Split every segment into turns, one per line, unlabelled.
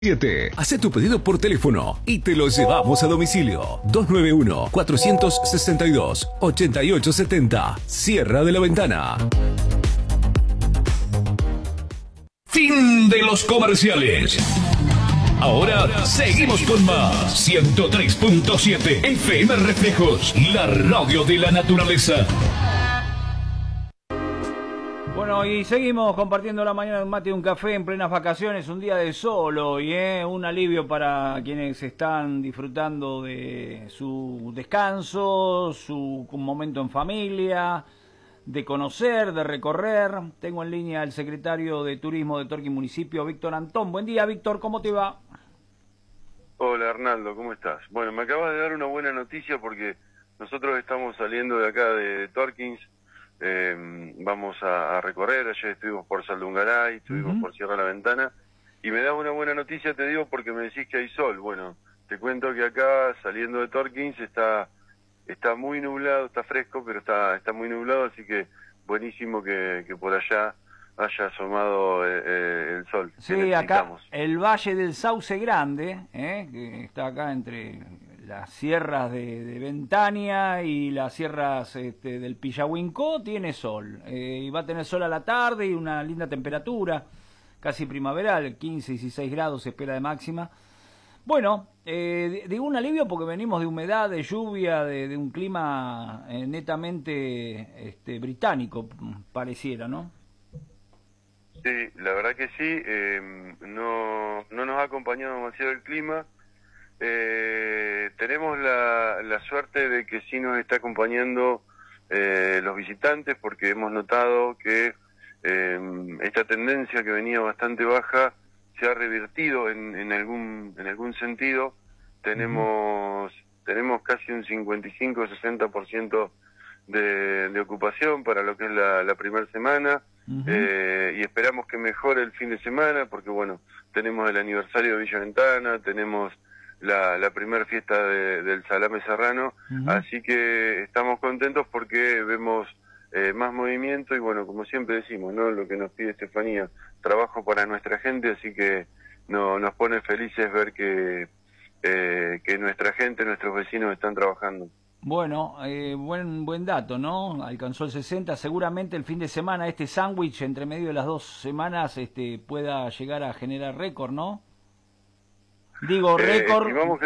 Hacé tu pedido por teléfono y te lo llevamos a domicilio. 291-462-8870. Sierra de la Ventana. Fin de los comerciales. Ahora seguimos con más. 103.7 FM Reflejos, la radio de la naturaleza.
Bueno, y seguimos compartiendo la mañana de un mate y un café en plenas vacaciones, un día de sol hoy, un alivio para quienes están disfrutando de su descanso, su momento en familia, de conocer, de recorrer. Tengo en línea al secretario de Turismo de Torquín Municipio, Víctor Antón. Buen día, Víctor, ¿cómo te va?
Hola, Arnaldo, ¿cómo estás? Bueno, me acabas de dar una buena noticia porque nosotros estamos saliendo de acá de Torquín. Vamos a recorrer. Ayer estuvimos por Saldungaray, estuvimos por Sierra de la Ventana, y me das una buena noticia, te digo, porque me decís que hay sol. Bueno, te cuento que acá, saliendo de Torquín, está muy nublado, está fresco, pero está muy nublado, así que buenísimo que por allá haya asomado el sol.
Sí, acá el Valle del Sauce Grande, que está acá entre las sierras de Ventania y las sierras del Pillahuincó, tiene sol. Y va a tener sol a la tarde y una linda temperatura, casi primaveral, 15, 16 grados se espera de máxima. Bueno, digo un alivio porque venimos de humedad, de lluvia, de un clima netamente británico, pareciera, ¿no?
Sí, la verdad que sí. No nos ha acompañado demasiado el clima. Tenemos la suerte de que sí nos está acompañando los visitantes, porque hemos notado que esta tendencia que venía bastante baja se ha revertido en algún sentido. Tenemos casi un 55-60% de ocupación para lo que es la primera semana. Y esperamos que mejore el fin de semana, porque bueno, tenemos el aniversario de Villa Ventana, tenemos la primera fiesta del Salame Serrano, así que estamos contentos porque vemos más movimiento, y bueno, como siempre decimos, ¿no? Lo que nos pide Estefanía, trabajo para nuestra gente, así que nos pone felices ver que nuestra gente, nuestros vecinos están trabajando.
Bueno, buen dato, ¿no? Alcanzó el 60, seguramente el fin de semana este sándwich entre medio de las 2 semanas pueda llegar a generar récord, ¿no? Digo, récord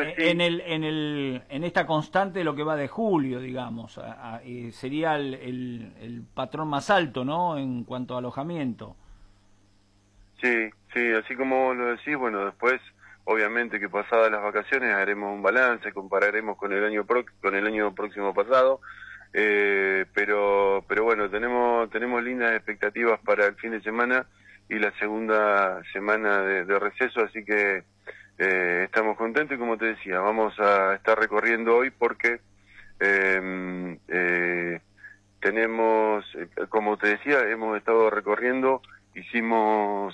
en esta constante de lo que va de julio, digamos, sería el patrón más alto, ¿no? En cuanto a alojamiento.
Sí, así como lo decís, bueno, después obviamente que pasadas las vacaciones haremos un balance, compararemos con el año próximo pasado, pero bueno, tenemos lindas expectativas para el fin de semana y la segunda semana de receso, así que estamos contentos, y como te decía, vamos a estar recorriendo hoy porque tenemos, como te decía, hemos estado recorriendo, hicimos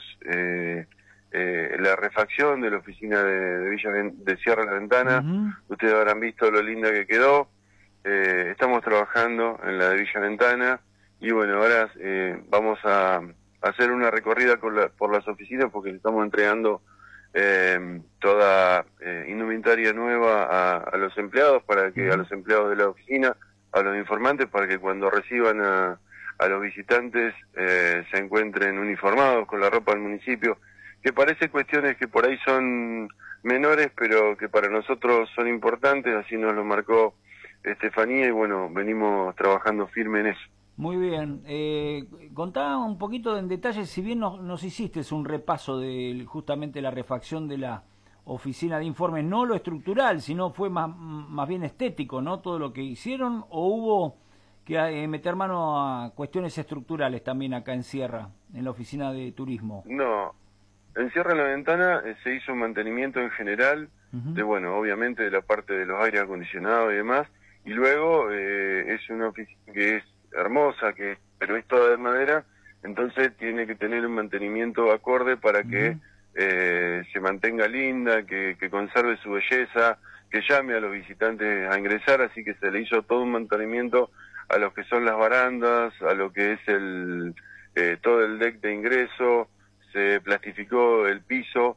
la refacción de la oficina de Sierra de la Ventana. Ustedes habrán visto lo linda que quedó. Estamos trabajando en la de Villa Ventana, y bueno, ahora vamos a hacer una recorrida por las oficinas, porque le estamos entregando toda indumentaria nueva a los empleados, para que a los empleados de la oficina, a los informantes, para que cuando reciban a los visitantes se encuentren uniformados con la ropa del municipio, que parece cuestiones que por ahí son menores, pero que para nosotros son importantes. Así nos lo marcó Estefanía, y bueno, venimos trabajando firme en eso.
Muy bien. Contá un poquito en detalle, si bien nos hiciste un repaso de justamente la refacción de la oficina de informes, no lo estructural, sino fue más bien estético, ¿no? Todo lo que hicieron, ¿o hubo que meter mano a cuestiones estructurales también acá en Sierra, en la oficina de turismo?
No, en Sierra de la Ventana se hizo un mantenimiento en general, bueno, obviamente de la parte de los aires acondicionados y demás, y luego es una oficina que es hermosa, pero es toda de madera, entonces tiene que tener un mantenimiento acorde para que se mantenga linda, que conserve su belleza, que llame a los visitantes a ingresar, así que se le hizo todo un mantenimiento a lo que son las barandas, a lo que es todo el deck de ingreso, se plastificó el piso,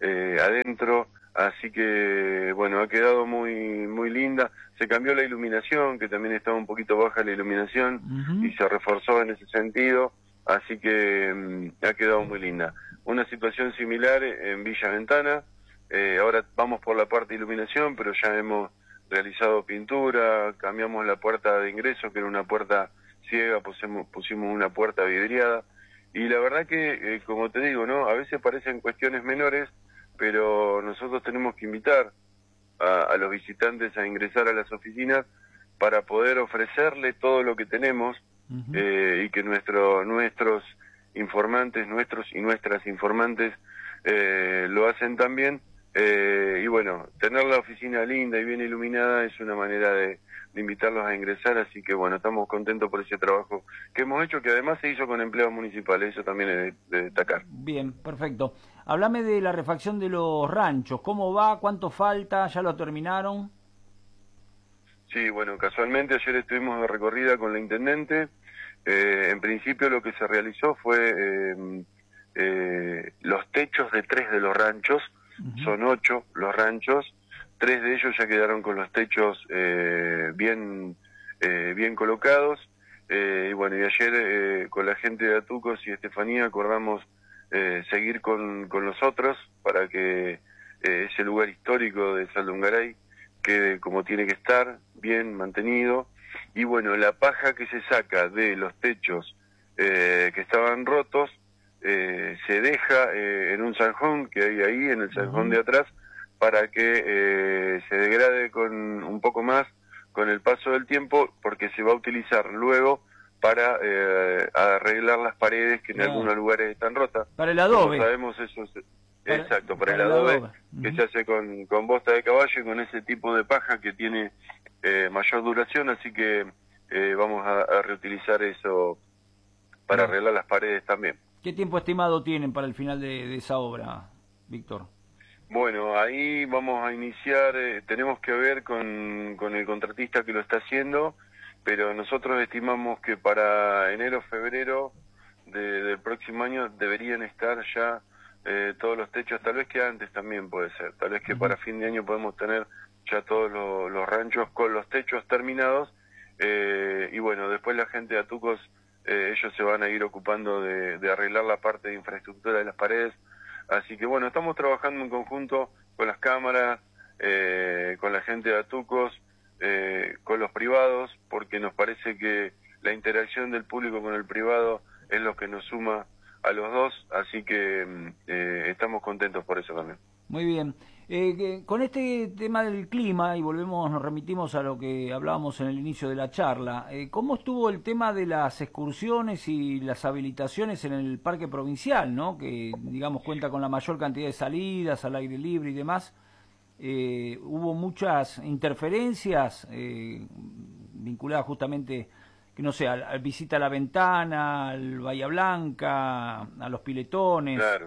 adentro, así que bueno, ha quedado muy linda. Se cambió la iluminación, que también estaba un poquito baja la iluminación, y se reforzó en ese sentido, así que ha quedado muy linda. Una situación similar en Villa Ventana. Ahora vamos por la parte de iluminación, pero ya hemos realizado pintura, cambiamos la puerta de ingreso, que era una puerta ciega, pusimos una puerta vidriada, y la verdad que, como te digo, ¿no? A veces parecen cuestiones menores, pero nosotros tenemos que invitar a los visitantes a ingresar a las oficinas para poder ofrecerle todo lo que tenemos, y que nuestros informantes, nuestros y nuestras informantes lo hacen también. Y bueno, tener la oficina linda y bien iluminada es una manera de invitarlos a ingresar, así que bueno, estamos contentos por ese trabajo que hemos hecho, que además se hizo con empleados municipales, eso también es de destacar.
Bien, perfecto. Háblame de la refacción de los ranchos, ¿cómo va? ¿Cuánto falta? ¿Ya lo terminaron?
Sí, bueno, casualmente ayer estuvimos de recorrida con la intendente. En principio lo que se realizó fue los techos de 3 de los ranchos. Son 8 los ranchos, 3 de ellos ya quedaron con los techos bien colocados, y bueno, y ayer con la gente de Atucos y Estefanía acordamos seguir con los otros para que ese lugar histórico de Saldungaray quede como tiene que estar, bien mantenido. Y bueno, la paja que se saca de los techos que estaban rotos se deja en un zanjón que hay ahí, en el zanjón de atrás, para que se degrade con un poco más con el paso del tiempo, porque se va a utilizar luego para arreglar las paredes que en algunos lugares están rotas.
Para el adobe.
Como sabemos eso exacto, para el adobe, que se hace con bosta de caballo y con ese tipo de paja que tiene mayor duración, así que vamos a reutilizar eso para arreglar las paredes también.
¿Qué tiempo estimado tienen para el final de esa obra, Víctor?
Bueno, ahí vamos a iniciar, tenemos que ver con el contratista que lo está haciendo, pero nosotros estimamos que para enero, febrero del próximo año deberían estar ya todos los techos, tal vez que antes también puede ser, tal vez que para fin de año podemos tener ya todos los ranchos con los techos terminados, y bueno, después la gente de Atucos, ellos se van a ir ocupando de arreglar la parte de infraestructura de las paredes, así que bueno, estamos trabajando en conjunto con las cámaras, con la gente de Atucos, con los privados, porque nos parece que la interacción del público con el privado es lo que nos suma a los dos, así que estamos contentos por eso también.
Muy bien. Con este tema del clima, y nos remitimos a lo que hablábamos en el inicio de la charla, ¿cómo estuvo el tema de las excursiones y las habilitaciones en el parque provincial, ¿no? Que, digamos, cuenta con la mayor cantidad de salidas al aire libre y demás? Hubo muchas interferencias vinculadas justamente, que no sé, al visita a la ventana, al Bahía Blanca, a los piletones.
Claro.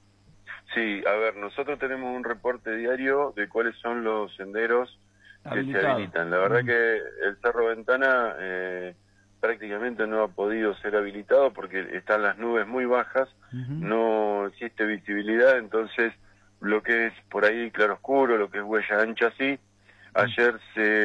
Sí, a ver, nosotros tenemos un reporte diario de cuáles son los senderos que se habilitan. La verdad que el Cerro Ventana prácticamente no ha podido ser habilitado porque están las nubes muy bajas, no existe visibilidad, entonces lo que es por ahí claroscuro, lo que es huella ancha, sí. Ayer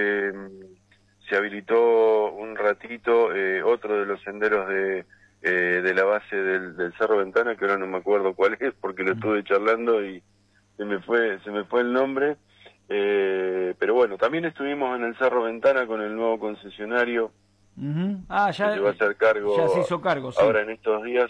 se habilitó un ratito otro de los senderos de la base del Cerro Ventana, que ahora no me acuerdo cuál es, porque lo estuve charlando y se me fue el nombre, pero bueno, también estuvimos en el Cerro Ventana con el nuevo concesionario,
ya
que se va a hacer cargo,
ya se hizo cargo, sí.
Ahora en estos días,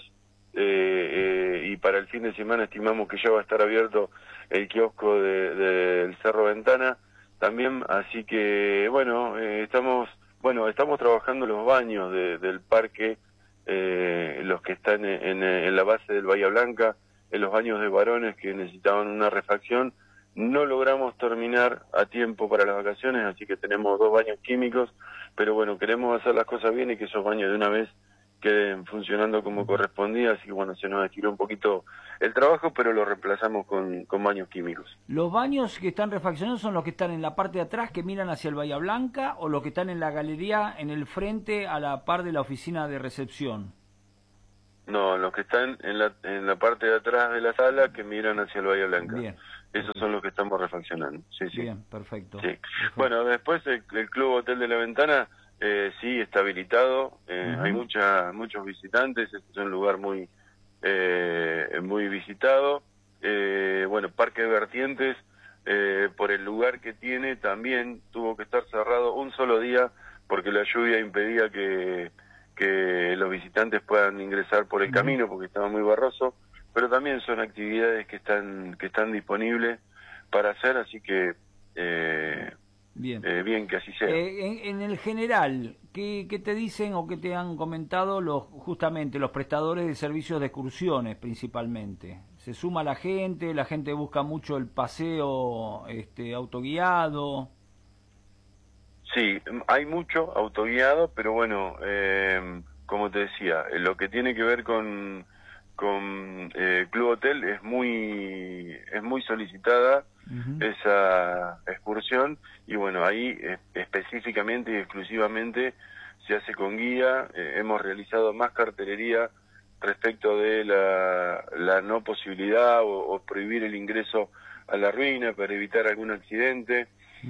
y para el fin de semana estimamos que ya va a estar abierto el kiosco del Cerro Ventana también, así que bueno, estamos trabajando los baños del parque, los que están en la base del Bahía Blanca, en los baños de varones que necesitaban una refacción. No logramos terminar a tiempo para las vacaciones, así que tenemos 2 baños químicos, pero bueno, queremos hacer las cosas bien y que esos baños de una vez queden funcionando como correspondía, así que bueno, se nos estiró un poquito el trabajo, pero lo reemplazamos con baños químicos.
¿Los baños que están refaccionados son los que están en la parte de atrás que miran hacia el Bahía Blanca o los que están en la galería en el frente a la par de la oficina de recepción?
No, los que están en la parte de atrás de la sala que miran hacia el Bahía Blanca.
Bien.
Esos son los que estamos refaccionando. Sí, sí.
Bien, perfecto.
Sí.
Perfecto.
Bueno, después el Club Hotel de la Ventana sí está habilitado. Hay muchos visitantes. Es un lugar muy muy visitado. Bueno, Parque de Vertientes, por el lugar que tiene, también tuvo que estar cerrado un solo día porque la lluvia impedía que los visitantes puedan ingresar por el camino porque estaba muy barroso, pero también son actividades que están disponibles para hacer, así que bien que así sea.
En el general, ¿qué te dicen o qué te han comentado justamente los prestadores de servicios de excursiones principalmente? ¿Se suma la gente busca mucho el paseo autoguiado?
Sí, hay mucho autoguiado, pero bueno, como te decía, lo que tiene que ver con Club Hotel es muy solicitada esa excursión, y bueno, ahí específicamente y exclusivamente se hace con guía. Hemos realizado más cartelería respecto de la no posibilidad o prohibir el ingreso a la ruina para evitar algún accidente.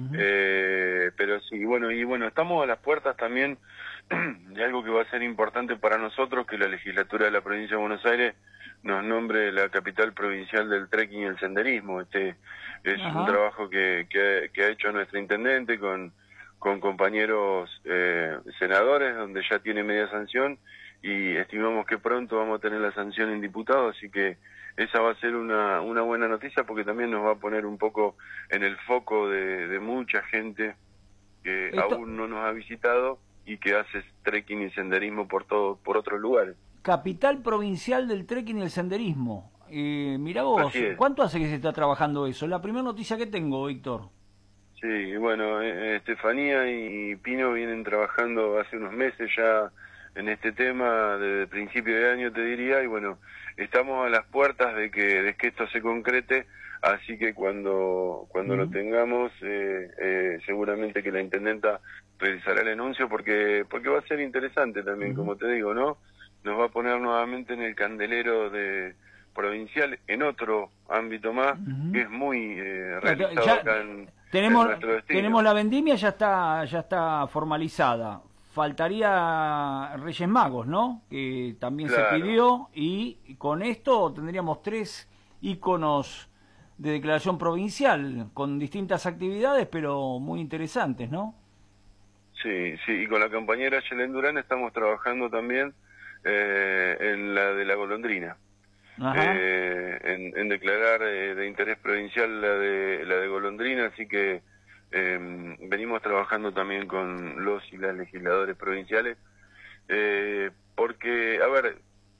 Pero sí, y bueno, estamos a las puertas también de algo que va a ser importante para nosotros, que la legislatura de la provincia de Buenos Aires nos nombre la capital provincial del trekking y el senderismo. Es un trabajo que ha hecho nuestro intendente con compañeros senadores, donde ya tiene media sanción, y estimamos que pronto vamos a tener la sanción en diputados, así que esa va a ser una buena noticia, porque también nos va a poner un poco en el foco de mucha gente que aún no nos ha visitado y que hace trekking y senderismo por otros lugares.
Capital provincial del trekking y el senderismo. Mirá vos, ¿cuánto hace que se está trabajando eso? Es la primera noticia que tengo, Víctor.
Sí, bueno, Estefanía y Pino vienen trabajando hace unos meses ya en este tema, desde principio de año te diría, y bueno, estamos a las puertas de que esto se concrete, así que cuando lo tengamos, seguramente que la intendenta realizará el anuncio, porque va a ser interesante también, como te digo, ¿no? Nos va a poner nuevamente en el candelero provincial, en otro ámbito más, que es muy realizado acá en nuestro destino.
Tenemos la vendimia, ya está formalizada. Faltaría Reyes Magos, ¿no? Que también se pidió, y con esto tendríamos 3 íconos de declaración provincial, con distintas actividades, pero muy interesantes, ¿no?
Sí, y con la compañera Yelen Durán estamos trabajando también en la de la golondrina. En declarar de interés provincial la de golondrina, así que venimos trabajando también con los y las legisladores provinciales, porque, a ver,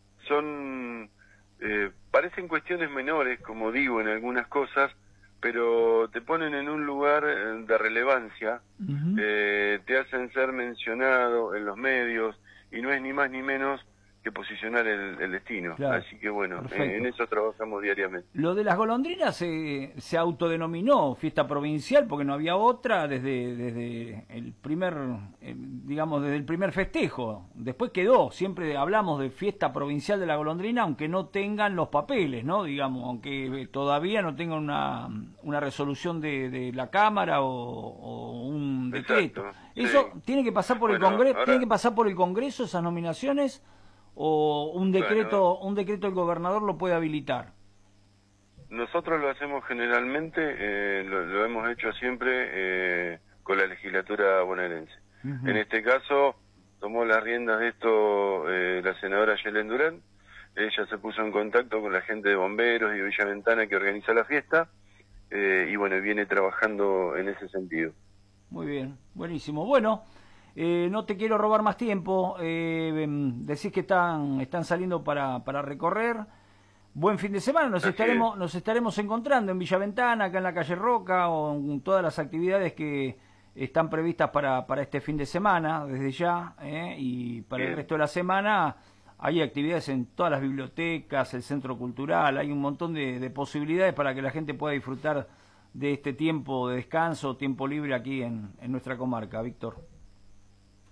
parecen cuestiones menores, como digo, en algunas cosas, pero te ponen en un lugar de relevancia, te hacen ser mencionado en los medios, y no es ni más ni menos que posicionar el destino. Claro. Así que bueno, en eso trabajamos diariamente.
Lo de las golondrinas se autodenominó fiesta provincial porque no había otra desde el primer, desde el primer festejo. Después quedó, siempre hablamos de fiesta provincial de la golondrina, aunque no tengan los papeles, ¿no? Digamos, aunque todavía no tengan una resolución de la Cámara o un decreto. Eso tiene que pasar por el Congreso, tiene que pasar por el Congreso esas nominaciones, o un decreto del gobernador lo puede habilitar.
Nosotros lo hacemos generalmente, lo hemos hecho siempre con la legislatura bonaerense. En este caso tomó las riendas de esto la senadora Yelen Durán. Ella se puso en contacto con la gente de bomberos y de Villa Ventana que organiza la fiesta, y bueno, viene trabajando en ese sentido.
Muy bien, buenísimo. Bueno, no te quiero robar más tiempo. Decís que están saliendo para recorrer. Buen fin de semana. Nos estaremos encontrando en Villa Ventana, acá en la calle Roca, o en todas las actividades que están previstas para este fin de semana, desde ya, y para el resto de la semana. Hay actividades en todas las bibliotecas, el centro cultural. Hay un montón de posibilidades para que la gente pueda disfrutar de este tiempo de descanso, tiempo libre aquí en nuestra comarca, Víctor.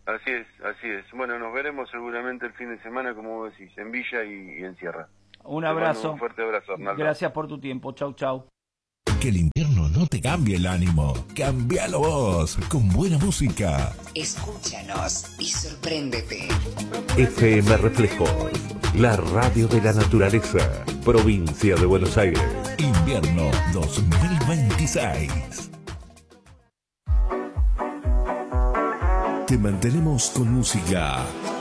Así es, así es. Bueno, nos veremos seguramente el fin de semana, como vos decís, en Villa y en Sierra.
Un
Te mando
abrazo.
un fuerte abrazo, Arnaldo.
Gracias por tu tiempo. Chau, chau.
Que el invierno no te cambie el ánimo. Cambialo vos con buena música.
Escúchanos y sorpréndete.
FM Reflejos, la radio de la naturaleza, provincia de Buenos Aires.
Invierno 2026. Te mantenemos con música.